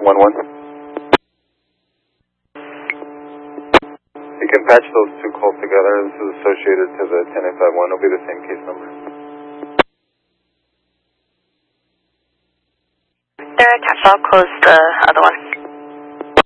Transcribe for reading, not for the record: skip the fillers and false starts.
1-1. You can patch those two calls together. This is associated to the 10851. It'll be the same case number. They're attached. I'll close the other one.